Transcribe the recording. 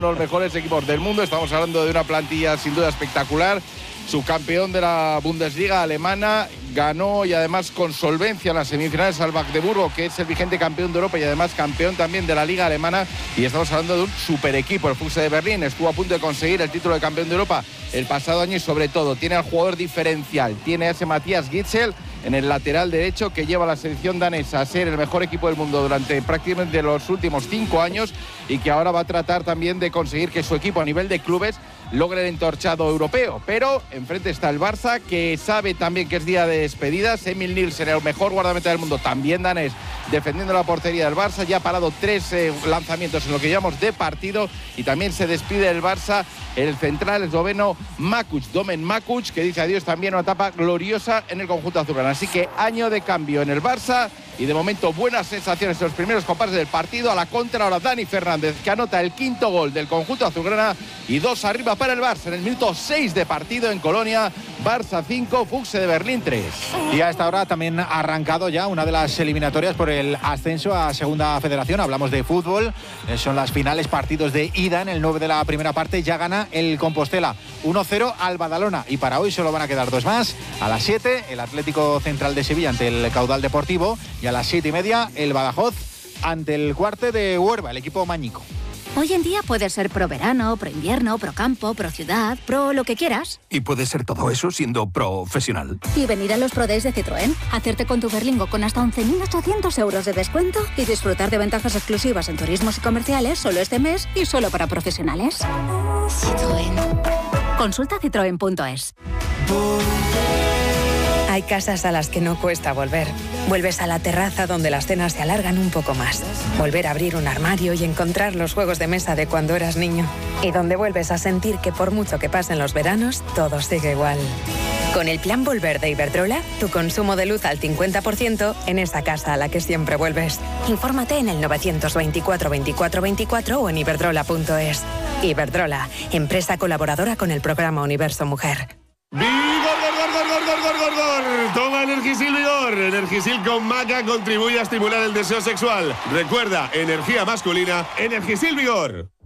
uno de los mejores equipos del mundo. Estamos hablando de una plantilla sin duda espectacular. Subcampeón de la Bundesliga alemana, ganó y además con solvencia en las semifinales al Magdeburgo, que es el vigente campeón de Europa y además campeón también de la Liga Alemana. Y estamos hablando de un super equipo. El Füchse de Berlín estuvo a punto de conseguir el título de campeón de Europa el pasado año y sobre todo tiene al jugador diferencial, tiene a ese Matthias Gidsel en el lateral derecho que lleva a la selección danesa a ser el mejor equipo del mundo durante prácticamente los últimos 5 años y que ahora va a tratar también de conseguir que su equipo a nivel de clubes logre el entorchado europeo. Pero enfrente está el Barça, que sabe también que es día de despedidas. Emil Nielsen, el mejor guardameta del mundo, también danés, defendiendo la portería del Barça. Ya ha parado 3 lanzamientos en lo que llamamos de partido y también se despide el Barça el central esloveno Domen Makuc, que dice adiós también a una etapa gloriosa en el conjunto azulgrana. Así que año de cambio en el Barça y de momento buenas sensaciones en los primeros compases del partido. A la contra ahora Dani Fernández, que anota el 5º gol del conjunto azulgrana y 2 arriba para el Barça en el minuto 6 de partido en Colonia. Barça 5, Füchse de Berlín 3. Y a esta hora también ha arrancado ya una de las eliminatorias por el ascenso a Segunda Federación. Hablamos de fútbol, son las finales, partidos de ida en el 9 de la primera parte. Ya gana el Compostela 1-0 al Badalona y para hoy solo van a quedar 2 más. A las 7 el Atlético Central de Sevilla ante el Caudal Deportivo y a las 7:30 el Badajoz ante el Cuarte de Huerva, el equipo mañico. Hoy en día puedes ser pro verano, pro invierno, pro campo, pro ciudad, pro lo que quieras. Y puedes ser todo eso siendo profesional. Y venir a los Pro Days de Citroën, hacerte con tu Berlingo con hasta 11.800 euros de descuento y disfrutar de ventajas exclusivas en turismos y comerciales solo este mes y solo para profesionales. Citroën. Consulta citroen.es. Hay casas a las que no cuesta volver. Vuelves a la terraza donde las cenas se alargan un poco más. Volver a abrir un armario y encontrar los juegos de mesa de cuando eras niño. Y donde vuelves a sentir que por mucho que pasen los veranos, todo sigue igual. Con el Plan Volver de Iberdrola, tu consumo de luz al 50% en esa casa a la que siempre vuelves. Infórmate en el 924 24 24 o en iberdrola.es. Iberdrola, empresa colaboradora con el programa Universo Mujer. ¡Vigor! Toma Energisil Vigor. Energisil con maca contribuye a estimular el deseo sexual. Recuerda, energía masculina, Energisil Vigor.